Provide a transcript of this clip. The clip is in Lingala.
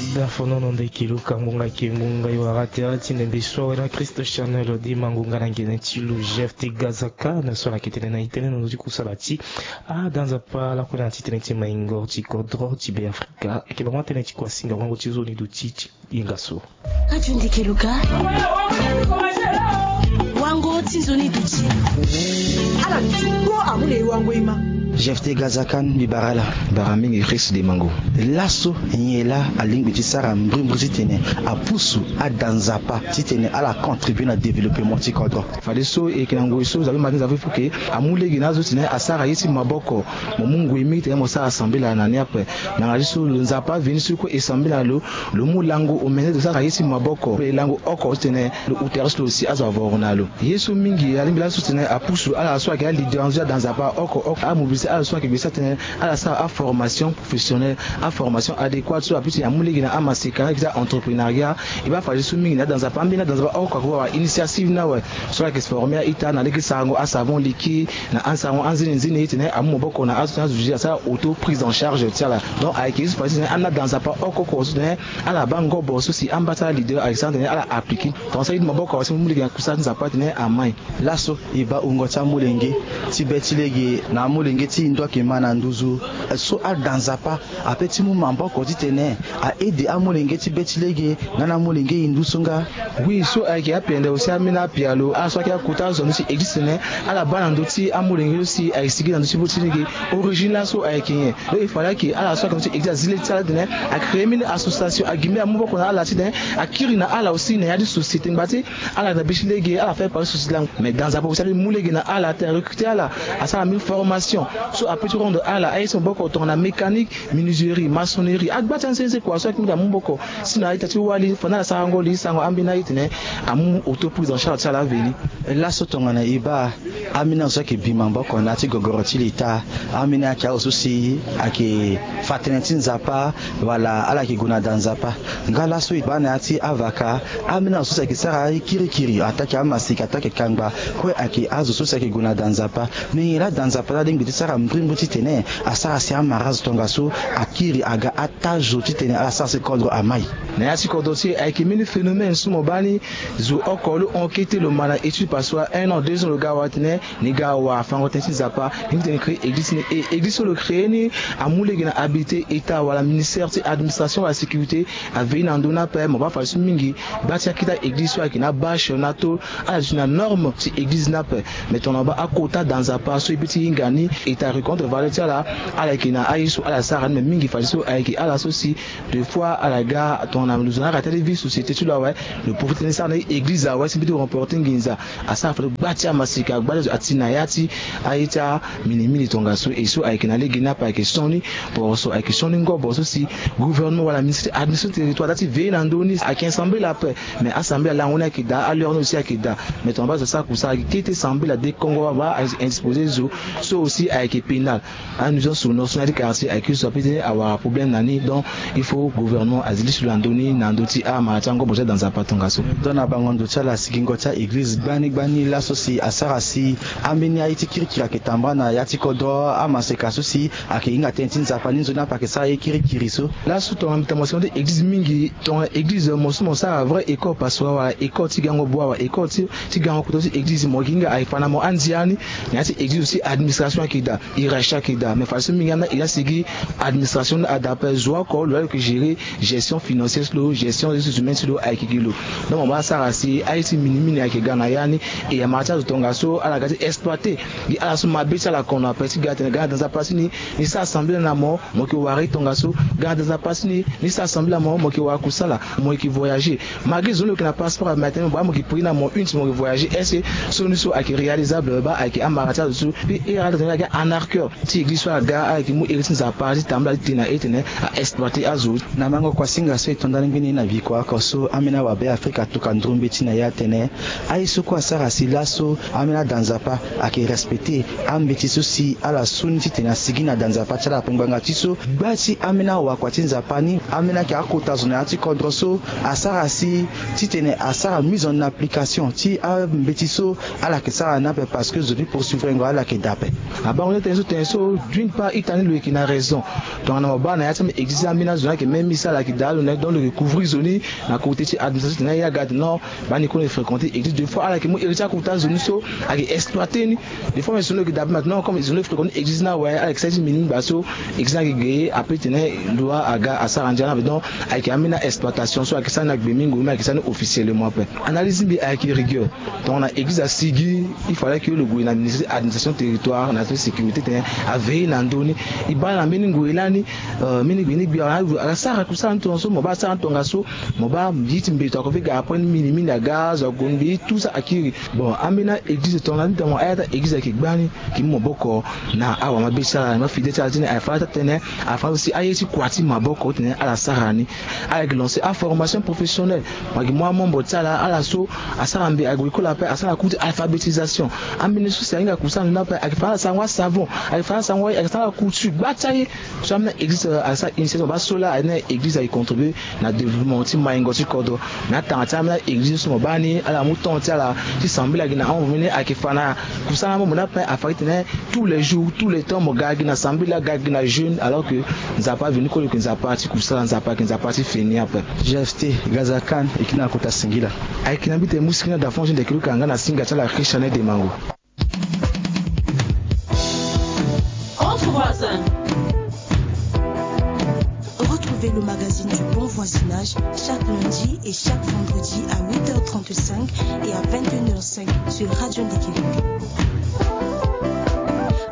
Dafonono ndekiluka ngunga kimunga yuaratea tinende soira Christ Chanel di mangunga nangene tilu jefte gazaka na sola kitene na itene no dikusabati dans a pa la kuna titene ti maingo ti kodro ti be Afrika ke ba tene ti kwasinga wango ti zoni du titi ingaso ajundi kiluka wango ti zoni du titi ala tuko amule wango ima Jefte Gazakan Bibarala Baramingi Chris de Mango Lasso Nyela Alingbi Tissara Mbrimbu Titene a Poussou à Danzapa Titene à la contribuer à développement Tikodro Fadiso et Kenango Iso vous avez maintenant avez fouqué à Moulé Ginazo Tine à Sara Yesi Maboko Momungu Imi Tene Mosa assemblée la nani après Nangaliso le Nzapa venu sur quoi assemblée là le Moulango au mené de Sara Yesi Maboko le Lango Oko Tene le Uterslo aussi à Zavornalo Yesu Mingi Alingbi Lasso Tine à Poussou à la soie qui a leader dans Zapa Oko à mobiliser à la soie qui à la sa formation professionnelle à formation adéquate sur la plus il y a moulé à masika qui a entrepreneuriat il va falloir soumis dans un pambina dans un encore initiative na ouais sur la qui se former ita na leki sango à savon liquide na un savon en zine itene à moboko na assurance ça auto prise en charge tiens là donc avec ils passent dans un pas encore à la bango boss aussi ambassadeur leader Alexandre à la appliquer donc ça il moboko aussi moulé qui ça nous apporte à main lasso il va ungota mulenge tibetilege na mulenge ti ndo Mana nduzu so a danzapa a petit moment boko ditene a aider à molengeti betilege nana molenge indusunga oui so a qui apende aussi amina pialo a so qui a kuta zone si existe à la bana ndoti a molenge aussi a exigi dans botilege origine là so a qui il fallait que à la so comme si existe zileta dene a créer une association a gimé a moboko na la tine a kirina à la aussi na di société ngati à la betilege à la faire par société mais dans a aussi molenge na à la recruter à la à ça la formation so après rendre à la AS Mboko ton la mécanique menuiserie maçonnerie agbata nsense kwa so kimda Mboko sina itati wali fana sa ngoli sango ambina itene amu auto prise en charge ça la veli la sotongana iba amina so ke bima Mboko na ti gogoroti lita amina ka osusi ake fatenetin zapa wala ala ki guna danzapa ngala so ibana ati avaka amina so ke sara kirikiri ataki amasika ataki kangba ko ake azo so ke guna danzapa mais la danzapa la dingi sara mbrimbu titene asara si amaraz tongaso akiri aga atajo titene asara se kodro amai na yasi kodoti avec mini phénomène sumo bani zo okolo enquêter le mala étude par soit 1 an 2 ans le gars watene ni gars wa fangotensi zapa ni tene créer église et église le créer ni amule gina habiter état wala ministère de administration la sécurité avait une andona pa mo ba falsu mingi batia kita église wa kina bash nato à une norme si église na pa mais ton ba akota dans un pas so petit ngani état rencontre valeur là à la kina aisu à la sara mais mingi falso avec à la soci deux fois à la gare ton amuluzona à télévision société tu là ouais le prophète ça na église là ouais c'est plutôt reporting ginza à ça faut batia masika balazo atina yati aita minimini tongaso et so avec na legina pa question ni pour so avec question ngo bo soci gouvernement wala ministère administration territoire dati veille ndoni à 15 la paix mais assemblée là on a qui da à l'heure aussi à qui da mais ton base ça pour ça qui était semblé la des Congo va exposer zo so aussi avec pénal à nous sur nationalité quartier avec ça peut avoir problème nani donc il faut gouvernement azili sur l'andoni nandoti a matango boja dans un patongaso dona bangondo chala sikingo cha église bani la soci asarasi ameni aiti kirikira ketamba na yati kodo amaseka soci akinga tentin zapani zona pa que ça kirikiriso la sous ton invitation de église mingi ton église mosumo ça vrai école paswa école tigango boa école tigango kutosi église moginga aifana mo andiani yati église aussi administration kida iracha kida mais façon mingana il a segui administration adapté joie ko le que gérer gestion financière slow gestion des ressources humaines slow avec kilo donc on va ça rassi IT minimini avec gana yani et en matière de tongaso à la gati exploiter il a son mabisa la qu'on appelle si gata dans sa place ni ça assemblée na mo ki wari tongaso gata dans sa place ni ça assemblée na mo ki wa kusala mo ki voyager malgré zone que na passeport maintenant mo ki prina mo une mo voyager est solution avec réalisable ba avec en matière de sous puis il y a un arqueur si église soit gars avec mo église za parti tambla tina etene à exploiter azo na mango kwa singa so itonda ngini na biko akoso amina wa be Afrika tuka ndrumbe tina ya tene aiso kwa sara silaso amina danzapa ake respecter ambeti sosi ala sunti tena sigina danzapa chala penganga tiso bati amina wa kwa tinza pani amina ki akota zona ati kodroso asara si titene asara mise en application ti ambetiso ala ke sara na parce que je vais poursuivre ngo ala ke dape abangole tenso d'une part itani lui qui n'a raison donc on va na yata existe amina zona que même ça la qui dans le le couvrir zone na côté ci administration na ya garde non ba ni ko fréquenter existe des fois ala que mo héritier ko ta zone so avec exploiter ni des fois mais zone que d'abord maintenant comme zone fréquenter existe na ouais avec 16 minutes baso existe na gagner après tenir loi aga asa ranjana donc avec amina exploitation so avec ça na gbemingo mais avec ça officiellement après analyse bi avec rigueur donc on a existe à Sigui il fallait que le gouvernement administration territoire national sécurité a veillé na ndoni ibala meningo elani meningo ni bi ala sara ku sa ntonso mo ba sa ntonga so mo ba yiti mbeto ko vega après mini na gaz gombi tout ça akiri bon amina existe ton lan dans ayata existe ki gbani ki mo boko na awa mabisa na fidete atine afata tene afa aussi ayesi kwati maboko tene ala sarani avec lancer à formation professionnelle moi membre tsala ala so asarambe agricole après asala coup alphabétisation amina so c'est kusa na pa akifala sangwa savon akifala sangwa akifala couture bataille so amina existe à ça initiative ba sola na église a contribuer na développement ti maingo ti kodo na tanta amina église so bani ala muton ti ala ti sambila gina on venir akifana kusa na mo na pa afait na tous les jours tous les temps mo gagi na sambila gagi na jeune alors que nzapa venu ko nzapa ti kusa nzapa ti fini après GFT Gazakan ikina kota singila aikina bite musikina da fonction de kiluka ngana singa tala Christiane de Mango. Entre voisins. Retrouvez le magazine du bon voisinage chaque lundi et chaque vendredi à 8h35 et à 21h05 sur Radio Ndekelo.